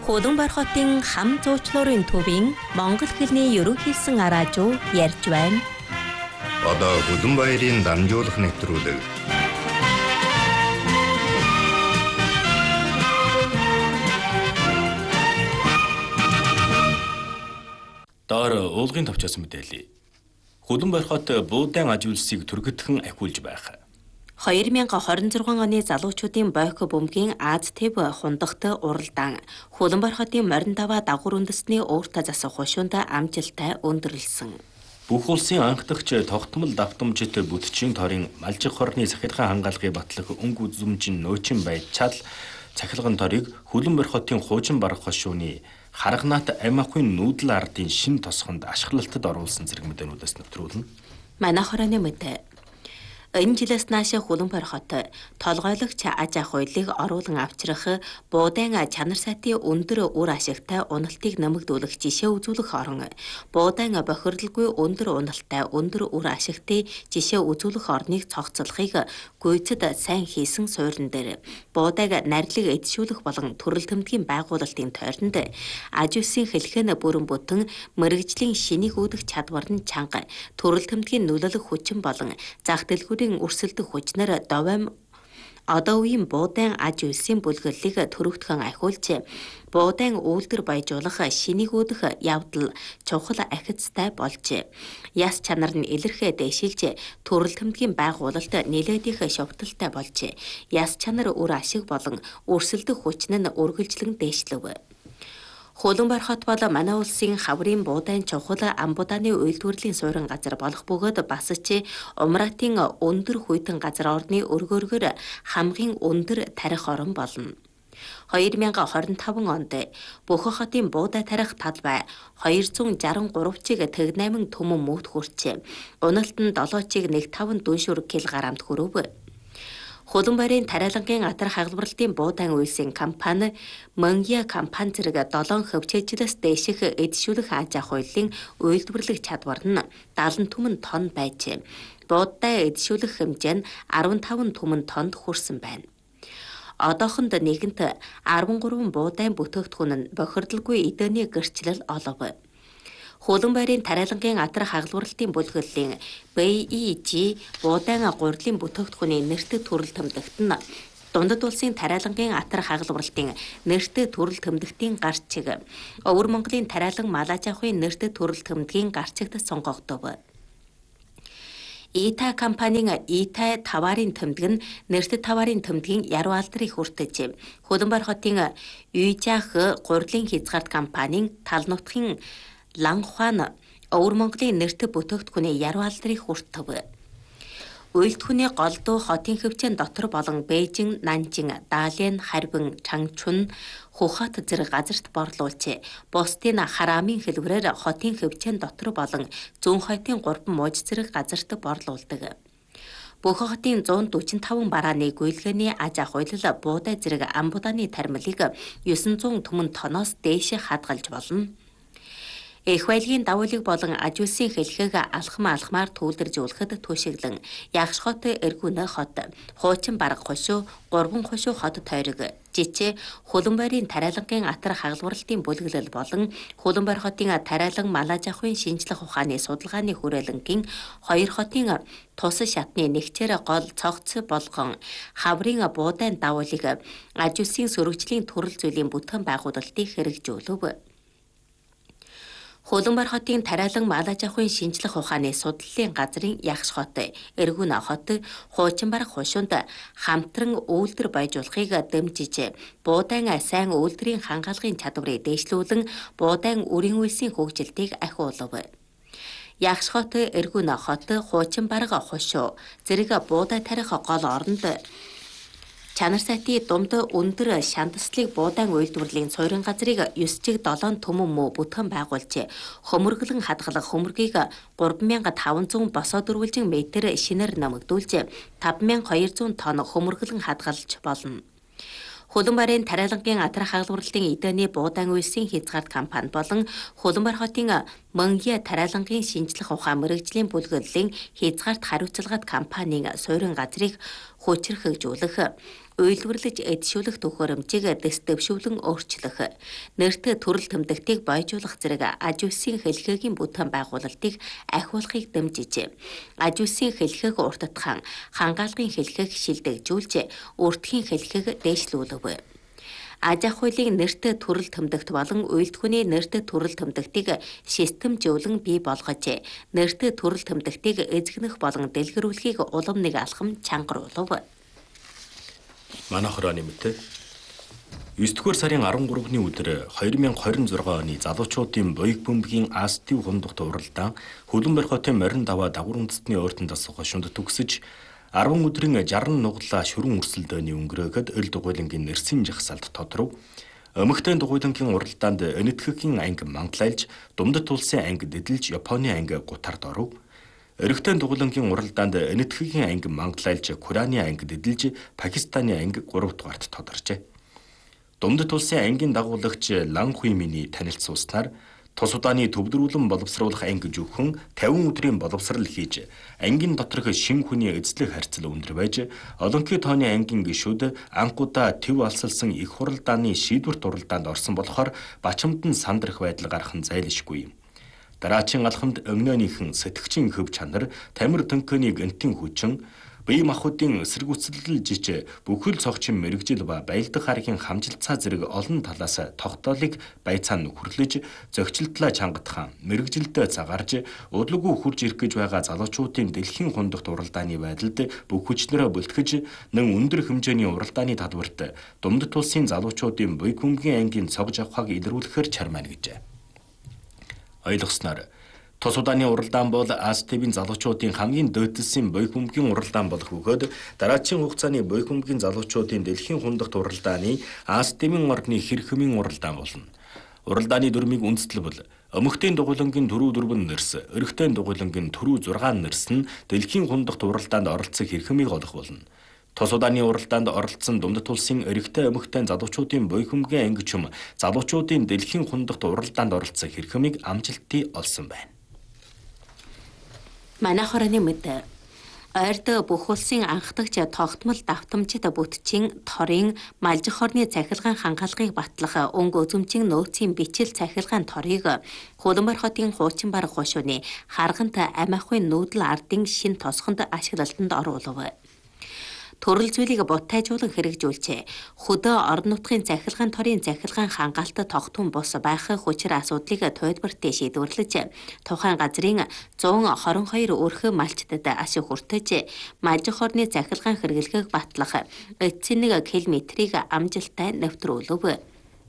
Хуланбар хотын хам зуучлуурын төвийн Монгол хэлний ерөнхийлсөн араажуу ярьж байна. Одоо Хуланбаярын дамжуулах нэвтрүүлэг. Доор уулгын товчоос мэдээлье. Хуланбар хот буудаан аж үйлсийг түргэтгэн ахиулж байх. 2026 оны залуучуудын бойко бөмбөгийн Аз-Тэв хундагт уралдаан Хуланбар хотын Морин-даваа дагуур үндэстний ууртаа засах хушуунд амжилттай өндөрлсөн. Бүх улсын анхдагч тогтмол давтамжит бүтчийн торын малжиг хорны сахилгаан хангаалгыг батлах өнгө үзмжин нөөцийн байцаал цахилгаан торыг Хуланбар хотын хуучин барах хошууны Харганаат Амиахын нүүдэл ардын шин тосгонд ашиглалтад оруулсан зэрэг мэдээнүүдээс нэвтрүүлнэ. Манай хорооны мэдээ. Энэ жилээс нааш Хуланбар хот толгойлогч аж ахуй хуулийг оруулан авчрах буудаан чанар сайтын өндөр үр ашигтай уналтыг нэмэгдүүлэх жишээ үзүүлэх орон буудаан бохирдолгүй өндөр уналтай өндөр үр ашигтай жишээ үзүүлэх орныг цогцлохыг гүйцэд сайн хийсэн суурин дээр буудааг нарилыг эдшүүлэх болон төрөл төмдгийн байгуулалтын тойронд аж үйлсийн хэлхэн бүрэн бүтэн мэрэгжлийн шинийг үүдэх чадвар нь чанга төрөл төмдгийн нөлөөлөх хүчин болон зах дэлгүүрийн өрсөлдөх хүчнэр довоом одоо үеийн буудаан аж үйлсийн бүлгэллийг төрөгдөхөн ахиулж буудаан үйлдвэр баяжуулах шинийг үүдэх явдал чухал ахицтай болж яс чанар нь илэрхээ дэшилж төрөл төмдгийн байгуулалт нэлээд их шовтолтой болж яс чанар үр ашиг болон өрсөлдөх хүчин нь үргэлжлэн дээшлэв. Хуланбар хот бол манай улсын хаврын буудаан чухал амбуудааны үйлдвэрлэлийн суурин газар болох бөгөөд бас ч Умратын өндөр хүйтэн газар орны өргөөргөр хамгийн өндөр тарих орон болно. 2025 онд Бөхө хотын буудаа тарих талбай 263 чиг тэгнайман түмэн мөт хүрч уналт нь 7 чиг 1.5 дүншүр кг хүрв. Хуланбарын тариалангийн атар хагалбарлалтын буудаан үйлсийн компани Монгия компани зэрэг 7 хөвчөжлөөс дээших эдшүүлэх аж ахуй хуулийн үйлдвэрлэх чадвар нь 70 түмэн тонн байж буудаа эдшүүлэх хэмжээ нь 15 түмэн тоннд хүрсэн байна. Одоохонд нэгэнт 13 буудаан бүтээгдэхүүн нь бохирдолгүй эдээний гэрчлэл олов. Хуланбарын тариалангийн атар хагалбарлалтын бүлгэллийн BEG буудаан гурилын бүтээгдэхүүний нэртэд төрөл тэмдэгт нь дундад улсын тариалангийн атар хагалбарлалтын нэртэд төрөл тэмдэгтийн гарч чиг Өвөр Монголын тариалан малаж авахын нэртэд төрөл тэмдгийн гарчигт сонгогдов. Ита компанийн Ита таварын тэмдэг нь нэртэд таварын тэмдгийн яруу алдрыг хүртэж Хуланбар хотын Үйжаах гурилын хязгаарт компанийн тал нутгийн Ланхуан Өвөр Монголын нэртэд бүтээгдэхүүний яруу алдрыг хүртэв. Үйлдвэрийн голдуу хотын хөвчөн дотор болон Бээжин, Нанжин, Даалин, Харбин, Чангчун, Хухат зэрэг газарт борлуулж бусдын хараамын хэлбэрээр хотын хөвчөн дотор болон зүүн хойдын 3 мууж зэрэг газарт борлуулдаг. Бөхө хотын 145 барааны гүйлгээний аж ахуй буудаа зэрэг амбуудааны тармилыг 900 түмэн тоноос дээш хадгалж болно. Эх байлгийн давуулыг болон аж үйлсийн хэлхэг алхмаар түүлдэржүүлэхэд төшиглэн Ягш хот Эргүнэ хот хуучин бараг хошуу 3 хошуу хот тойрог жичээ Хуланбарын тариалангийн атар хагалбарлалтын бүлэглэл болон Хуланбар хотын тариалан малаж авахын шинжлэх ухааны судалгааны хүрээлэнгийн 2 хотын тус шатны нэгчээр гол цогц болгон хаврын буудаан давуулыг аж үйлсийн сөрөгжлийн төрөл зүйлийн бүтээн байгуулалтыг хэрэгжүүлв. Хуланбар хотын тариалан малаж авахын шинжлэх ухааны судлалын газрын Ягш хот Эргүнэ хот хуучин бараг хушуунд хамтран үйлдвэр баяжуулахыг дэмжиж буудаан сайн үйлдвэрийн хангаалгын чадварыг дээшлүүлэн буудаан үрийн үйлсийн хөгжилтийг ахиулв. Ягш хот Эргүнэ хот хуучин бараг хушуу зэрэг буудаа тарих гол оронд чанар сайтын думд өндөр шантаслыг буудаан үйлдвэрлэлийн суурин газрыг 9 чиг 7 түмэн муу бүтгэн байгуулж хөмөргөлөн хадгалах хөмөргийг 3500 босоо дөрвөлжин метр шинээр нэмэгдүүлж 5200 тонн хөмөргөлөн хадгалж болно. Хуланбарын тариалангийн атар хагалбарлалтын эдээний буудаан үйлсийн хязгаарт компани болон Хуланбар хотын Монгия тариалангийн шинжлэх ухаан мэрэгжлийн бүлгэллийн хязгаарт хариуцлагат компанийн суурин газрыг хүчрхэгжүүлэх, уйлварлаж эдшүүлэх төхөөрөмжийг дэвшүүлэн өөрчлөх, нэрт төрөл тэмдэгтийг бойжуулах зэрэг аж үйлсийн хэлхээгийн бүтээн байгуулалтыг ахиулахыг дэмжиж, аж үйлсийн хэлхээг уртдахаан хангаалгын хэлхээг шилдэгжүүлж, өртгийн хэлхээг дээшлүүлв. Аж ахуй хуулийн нэрт төрөл тэмдэгт болон уйлдхүүний нэрт төрөл тэмдэгтийг системжүүлэн бий болгож, нэрт төрөл тэмдэгтийг эзэгнэх болон дэлгэрүүлэхийг улам нэг алхам чангаруулв. Манай хорооны мэт 9-р сарын 13-ны өдөр 2026 оны залуучуудын буяг бөмбөгийн АСТ хундагт уралдаан хөлөн борхотын морин даваа дагвар үндэстний ойртон дасах хошуунд төгсөж 10 өдрийн 60 нуглаа шүрэн өрсөлдөөний өнгөрөөгд өл дугуйлангийн нэрсийн жагсаалд тодров. Өмгтэн дугуйлангийн уралдаанд Энэтхэгийн анги манглайлж, Думдат улсын анги дэдэлж, Японы анги гутард оров. Өргөтэн дугуйлангийн уралдаанд Энэтхэгийн анги манглайлж, Кураны анги дэдэлж, Пакистаны анги 3 дугаарт тодорчээ. Думдат улсын ангийн дагуулагч Лан Хуйминий танилцуулснаар Тус удааны төвлөрүүлэн боловсруулах анги зөвхөн 50 өдрийн боловсрал хийж, ангийн доторх шин хүний эзлэх харьцал өндөр байж, олонхий тооны ангийн гишүүд анхудаа төв алсалсан их хуралдааны шийдвэрт уралдаанд орсон болохоор бачамд нь сандрах байдал гарах нь зайлшгүй юм. Дараачийн алхамд өмнөөнийхэн сэтгэгчийн хөв чанар, тамир төнкөний гэнтийн хүчин, бие махбодын эсэргүүцэлжиж бүхэл цогчин мэрэгжил ба баялдах харгийн хамжилтсаа зэрэг олон талаас тогтоолыг байцаан нөхөрлөж, зохицолтлоо чангадах, мэрэгжилдээ цагаарж, удалгүй хурж ирэх гэж байгаа залуучуудын дэлхийн хундагт уралдааны байдалд бүх хүчнэрээ бэлтгэж, нэн өндөр хэмжээний уралдааны талбарт Думдат улсын залуучуудын буяг бөмбөгийн ангийн цог жавхааг илрүүлэхээр чармаана гэжээ. Ойлгосноор Тус удааны уралдаан бол АСТ-ийн залуучуудын хамгийн дөйдөлсөн буяг бөмбөгийн уралдаан болох бөгөөд дараачийн хугацааны буяг бөмбөгийн залуучуудын дэлхийн хундагт уралдааны АСТ-ийн орны хэрхэмийн уралдаан болно. Уралдааны дүрмийг үндэслэвэл өмгтийн дугуйлангийн түрүү 4 нэрс, өргөтийн дугуйлангийн түрүү 6 нэрс нь дэлхийн хундагт уралдаанд оролцох хэрхэмийг олох болно. Тус удааны уралдаанд оролцсон Думдат улсын эрэгтэй өмгтэй залуучуудын буяг бөмбөгийн ангичм залуучуудын дэлхийн хундагт уралдаанд оролцох хэрхэмийг амжилттай олсон байна. Манай хорооны мэд ойрд бүх улсын анхдагч тогтмол давтамжит бүтчийн торын малжих хорны цахилгаан хангаалгыг батлах өнгө үзэмжийн нөөцийн бичил цахилгаан торыг Хөлбөмбөр хотын хуучин бараг хошууны харгант амиахуй нүүдэл ардын шин тосгонд ашиглалтанд оруулав. Төрөл зүйлийг буттайжуулан хэрэгжүүлчээ. Хөдөө орон нутгийн захилгаан торын захилгаан хангаалт тогтмол бус байх хүчээр асуудлыг тойдбортой шийдвэрлэж, тухайн газрын 122 өрхөө малчдад ашиг хүртэж, малжих хорны захилгаан хэрэглэхийг батлах эцсийн 1 км-ийг амжилттай нэвтрүүлв.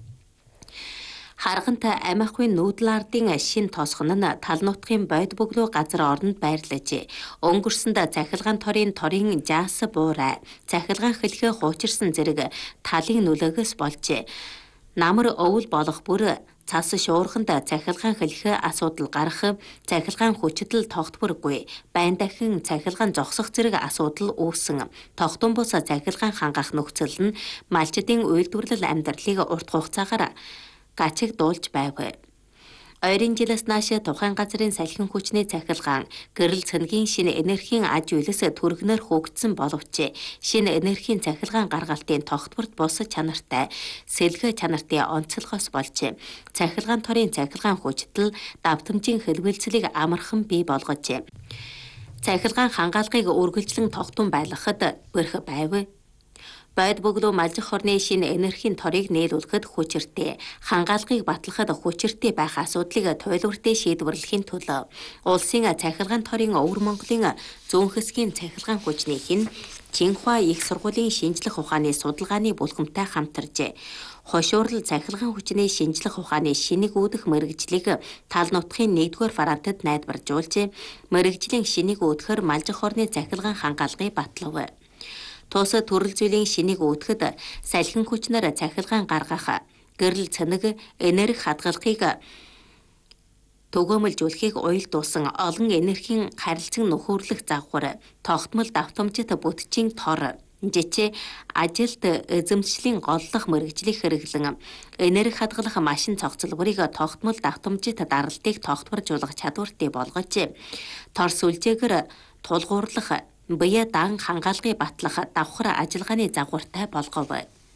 Харгант амиахуй нүүдэл ардын шин тосгон нь тал нутгийн бойд бөглөө газар оронд байрлаж, өнгөрсөнд захилгаан торын жаас буурай, захилгаан хэлхээ хуучирсан зэрэг талын нөлөөгөөс болж, намар өвөл болох бүр цас шуурханд захилгаан хэлхээ асуудал гарах, захилгаан хүчдэл тогтворгүй, байн дахин захилгаан зогсох зэрэг асуудал үүсэн. Тогтун бус захилгаан хангах нөхцөл нь малчдын үйлдвэрлэл амьдралыг урт хугацаагаар гачиг дуулж байв. Ойрын жилээс нааш тухайн газрын салхин хүчний цахилгаан, гэрэл цэнгийн шинэ энергийн аж үйлс түргэнээр хөгжсөн боловч шинэ энергийн цахилгаан гаргалтын тогтворт бус чанартай, сэлгэ чанартай онцлогоос болж, цахилгаан торын цахилгаан хүчдэл давтамжийн хэлбэлцлийг амархан бий болгож, цахилгаан хангаалгыг үргэлжлэн тогтун байлгахад бэрх байв. Бойд бөглөө малжих хорны шинэ энергийн торыг нээлүүлэхэд хүчиртэй, хангаалгыг батлахад хүчиртэй байх асуудлыг туйлбартай шийдвэрлэхийн тулд улсын цахилгаан торын Өвөр Монголын зүүн хэсгийн цахилгаан хүчнийх нь Чинхуа их сургуулийн шинжлэх ухааны судалгааны бүлгэмтэй хамтарч, хошуурал цахилгаан хүчний шинжлэх ухааны шинийг үүдэх мэрэгжлийг тал нутгийн 1-р варантад найдваржуулж, мэрэгжлийн шинийг үүдэхээр малжих хорны цахилгаан хангаалгыг батлав. Тус төрөл зүйлийн шинийг үүдэхэд салхин хүчнээр цахилгаан гаргах, гэрэл цэнэг, энерги хадгалахыг төгөөмөлжүүлэхийг уялдуулсан олон энергийн харилцан нөхөрлөх загвар, тогтмол давтамжит бүтчийн тор, жичээ ажилд эзэмшлийн голлох мэрэгжлийг хэрэглэн энерги хадгалах машин цогцлборыг тогтмол давтамжит даралтыг тогтворжуулах чадвартай болгож, тор сүлжээгээр тулгуурлах, буяа дан хангаалгыг батлах давхар ажиллагааны загвартай болгов.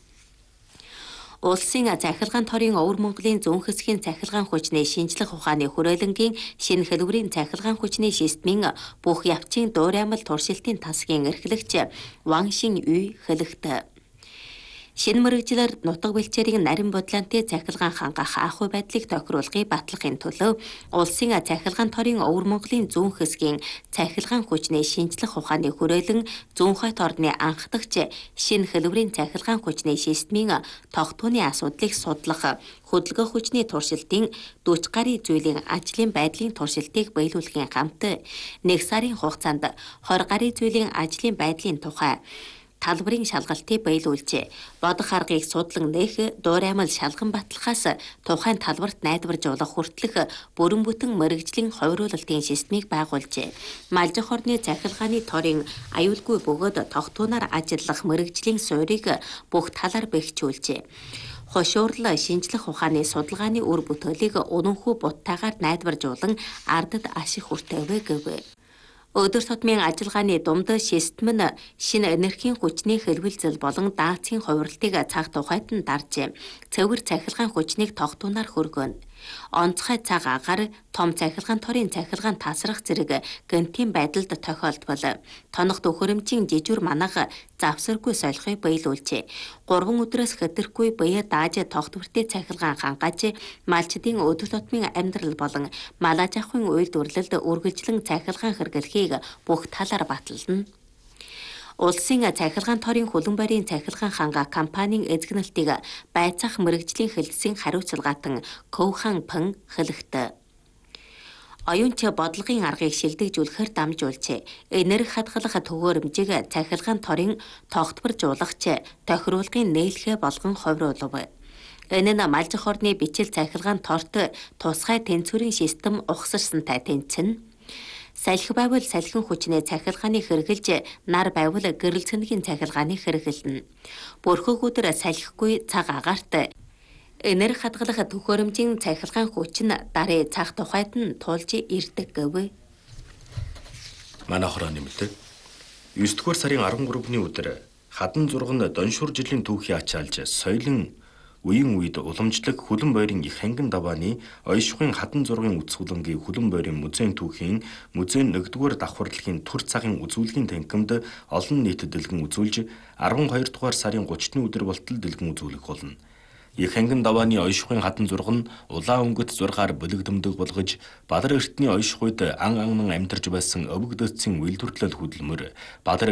Улсын захиргаан торын Өвөр Монголын зүүн хэсгийн захиргаан хүчний шинжлэх ухааны хүрээлэнгийн шинэ хэлбэрийн захиргаан хүчний системийн бүх явцын дуураймал туршилтын тасгийн эрхлэгч Ван Шин Үй хэлэхдээ шинэ мэргэжлэр нутаг бэлчээрийн нарийн бодлонтой захиргаан хангах ахуй байдлыг тохируулахыг батлахын төлөө улсын захиргаан торын Өвөр Монголын зүүн хэсгийн захиргаан хүчний шинжлэх ухааны хүрээлэн зүүн хойд орны анхдагч шинэ хэлбэрийн захиргаан хүчний системийн тогтвооны асуудлыг судлах хөдөлгөөн хүчний туршилтын 40 гаруй зүйлийн ажлын байдлын туршилтыг биелүүлэхийн хамт нэг сарын хугацаанд 20 гаруй зүйлийн ажлын байдлын тухай талбарын шалгалтыг биелүүлжээ. Бодох аргыг судлан нээх, дуураймал шалган батлахаас тухайн талбарт найдваржуулах хүртэлх бүрэн бүтэн мэргэжлийн хувируулалтын системийг байгуулжээ. Малжих орны захиргааны торын аюулгүй бөгөөд тогтвороор ажиллах мэргэжлийн суурийг бүх талаар бэхжүүлжээ. Хошуурлал шинжлэх ухааны судалгааны үр бүтээлийг өнөнхөө буттайгаар найдваржуулан ардад ашиг хүртээвэ гэв. Өдөр тутмын ажиллагааны дунд систем нь шинэ энергийн хүчний хэлбэлзэл болон даацын хувирлтыг цаг тухайд нь даржээ. Цэвэр захиргаан хүчнийг тогтвороор хөргөнө. Онцгой цаг агаар, том захиргаан торын захиргаан тасрах зэрэг гэнтийн байдалд тохиолдвол тонох төхөөрөмжийн жижүүр манага завсаргүй солихыг биелүүлжээ. 3 өдрөөс хэтэрхгүй буяа дааж тогтвортой захиргаан хангааж малчдын өдөр тутмын амьдрал болон малаж авахын үйлдвэрлэлд үргэлжлэн захиргаан хэрэглэхийг бүх талаар батална. Улсын захиргаан торын хөлөн барийн захиргаан ханга компанийн эзэгнэлтийг байцаах мэргэжлийн хэлтсийн хариуцлагаатан Коухан Пэн хэлэхдээ оюунч бодлогын аргыг шилдэгжүүлэхээр дамжуулжээ. Энерги хадгалах төгөөрөмжийг захиргаан торын тогтворжуулагч тохируулгын нээлхэ болгон хувируулав. Энэ нь малжих орны бичил захиргаан торт тусгай тэнцвэрийн систем ухсарсантай тэнцэнэ. Салхи байвал салхин хүчний захиргааны хэрэгжилж, нар байвал гэрэл цэнэгийн захиргааны хэрэгэлнэ. Бүрхэг өдөр салхигүй цаг агаарт энерги хадгалах төхөөрөмжийн захиргаан хүч нь дарыг цаг тухайд нь тулж ирдэг гэв. Манай хороо нэмэлт 9-р сарын 13-ны өдөр хадан зурган доншуур жилийн түүхий ачаалж соёлын үеийн үед уламжлаг хөлөн бойрын их хангин давааны ойшихын хадан зургийн үцгүлэнгийн хөлөн бойрын музейн түүхийн музейн 1-р давхарлагын түр цагийн үзүүлгийн танхимд олон нийтэд дэлгэн үзүүлж 12-р сарын 30-ны өдөр болтол дэлгэн үзүүлэх болно. Их хангин давааны ойшихын хадан зурган улаан өнгөт зургаар бүлэгдэмдэг болгож Бадар эртний ойших үед ан амьдарч байсан өвөг дэцсийн үйлдвэрлэл хөдөлмөр Бадар